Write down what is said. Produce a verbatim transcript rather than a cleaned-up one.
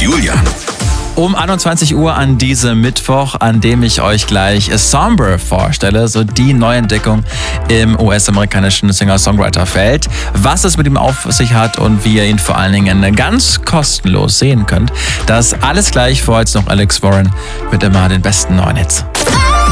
Julian. Um einundzwanzig Uhr an diesem Mittwoch, an dem ich euch gleich Sombre vorstelle, so die Neuentdeckung im U S-amerikanischen Singer-Songwriter-Feld. Was es mit ihm auf sich hat und wie ihr ihn vor allen Dingen ganz kostenlos sehen könnt, das alles gleich. Vor jetzt noch Alex Warren mit immer den besten neuen Hits.